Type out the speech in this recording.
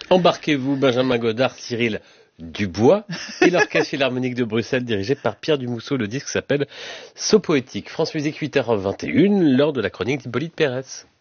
Embarquez-vous, Benjamin Godard, Cyril Dubois et l'Orchestre Philharmonique de Bruxelles dirigé par Pierre Dumousseau. Le disque s'appelle So Poétique. France Musique 8h21, l'heure de la chronique d'Hippolyte Pérez.